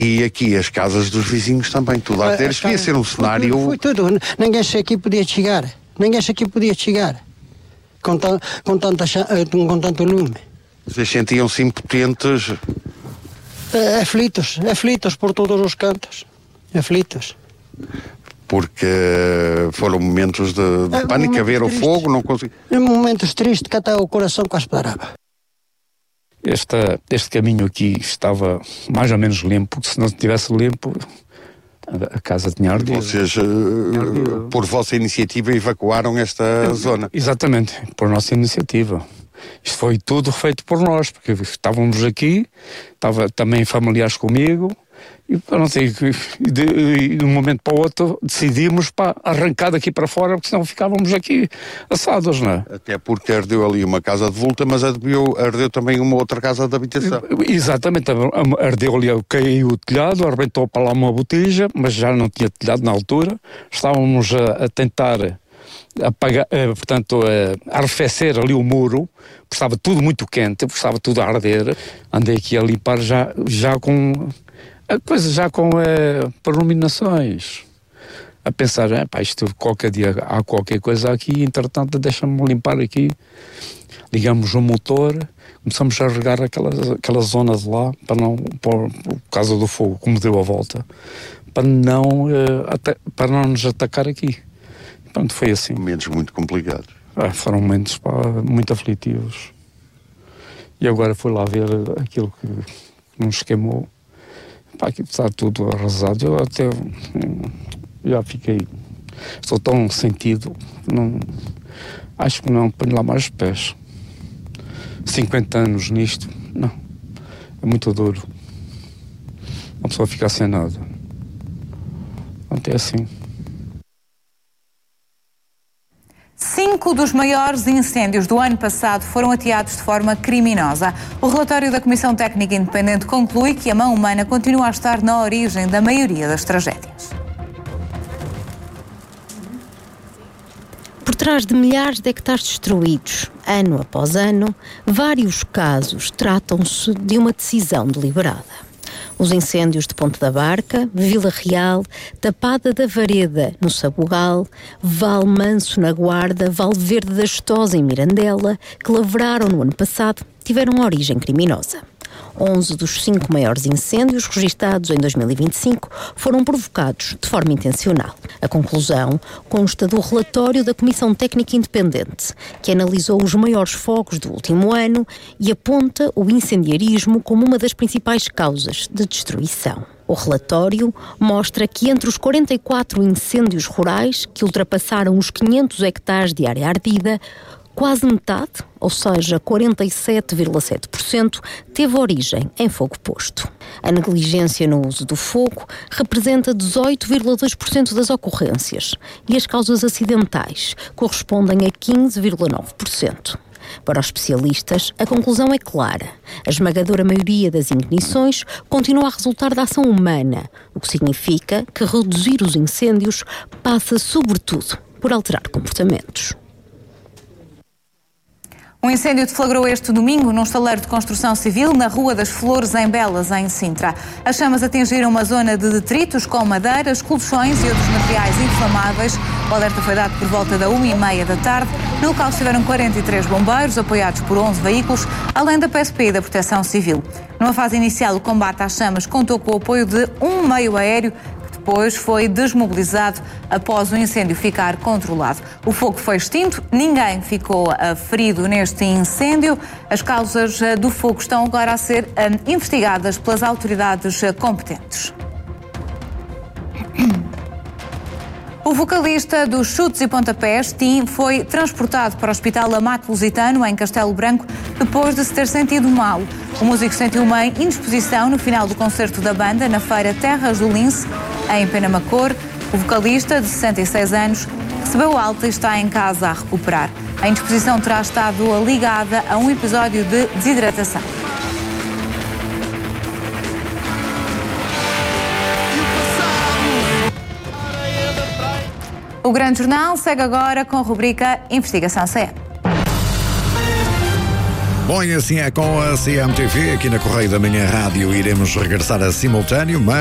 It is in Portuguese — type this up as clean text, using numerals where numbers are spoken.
E aqui as casas dos vizinhos também, tudo a arder. Isto devia ser um cenário... Foi tudo. Ninguém aqui podia chegar. Com tanto lume. Vocês sentiam-se impotentes? Aflitos por todos os cantos. Aflitos. Porque foram momentos de pânico, a ver o fogo, não consegui... Momentos tristes que até o coração quase parava. Este caminho aqui estava mais ou menos limpo, porque se não estivesse limpo, a casa tinha ardido. Vocês, por vossa iniciativa, evacuaram esta zona? Exatamente, por nossa iniciativa. Isto foi tudo feito por nós, porque estávamos aqui, estava também familiares comigo, e de um momento para o outro decidimos arrancar daqui para fora, porque senão ficávamos aqui assados, não é? Até porque ardeu ali uma casa de vulta, mas ardeu também uma outra casa de habitação. Exatamente, ardeu ali, caiu o telhado, arrebentou para lá uma botija, mas já não tinha telhado na altura. Estávamos a tentar apagar, arrefecer ali o muro, porque estava tudo muito quente, porque estava tudo a arder. Andei aqui a limpar já com iluminações, a pensar, isto qualquer dia há qualquer coisa aqui, entretanto deixa-me limpar aqui. Ligamos o motor, começamos a regar aquela zona de lá, por causa do fogo, como deu a volta, para não nos atacar aqui. Pronto, foi assim. Momentos muito complicados. Foram momentos muito aflitivos. E agora fui lá ver aquilo que nos queimou. Aqui está tudo arrasado. Eu até já fiquei... Estou tão sentido. Acho que não ponho lá mais os pés. 50 anos nisto, não. É muito duro. Uma pessoa ficar sem nada. Até assim. 5 dos maiores incêndios do ano passado foram ateados de forma criminosa. O relatório da Comissão Técnica Independente conclui que a mão humana continua a estar na origem da maioria das tragédias. Por trás de milhares de hectares destruídos, ano após ano, vários casos tratam-se de uma decisão deliberada. Os incêndios de Ponte da Barca, Vila Real, Tapada da Vareda, no Sabugal, Val Manso, na Guarda, Val Verde da Estosa, em Mirandela, que lavraram no ano passado, tiveram origem criminosa. 11 dos 5 maiores incêndios registados em 2025 foram provocados de forma intencional. A conclusão consta do relatório da Comissão Técnica Independente, que analisou os maiores fogos do último ano e aponta o incendiarismo como uma das principais causas de destruição. O relatório mostra que entre os 44 incêndios rurais que ultrapassaram os 500 hectares de área ardida, quase metade, ou seja, 47,7%, teve origem em fogo posto. A negligência no uso do fogo representa 18,2% das ocorrências e as causas acidentais correspondem a 15,9%. Para os especialistas, a conclusão é clara. A esmagadora maioria das ignições continua a resultar da ação humana, o que significa que reduzir os incêndios passa, sobretudo, por alterar comportamentos. Um incêndio deflagrou este domingo num estaleiro de construção civil na Rua das Flores, em Belas, em Sintra. As chamas atingiram uma zona de detritos com madeiras, colchões e outros materiais inflamáveis. O alerta foi dado por volta da 1h30 da tarde. No local estiveram 43 bombeiros, apoiados por 11 veículos, além da PSP e da Proteção Civil. Numa fase inicial, o combate às chamas contou com o apoio de um meio aéreo, depois foi desmobilizado após o incêndio ficar controlado. O fogo foi extinto, ninguém ficou ferido neste incêndio. As causas do fogo estão agora a ser investigadas pelas autoridades competentes. O vocalista dos Chutes e Pontapés, Tim, foi transportado para o Hospital Amato Lusitano, em Castelo Branco, depois de se ter sentido mal. O músico sentiu uma indisposição no final do concerto da banda na feira Terras do Lince, em Penamacor. O vocalista, de 66 anos, recebeu alta e está em casa a recuperar. A indisposição terá estado ligada a um episódio de desidratação. O Grande Jornal segue agora com a rubrica Investigação CM. Bom, e assim é com a CMTV. Aqui na Correio da Manhã Rádio iremos regressar a simultâneo, mas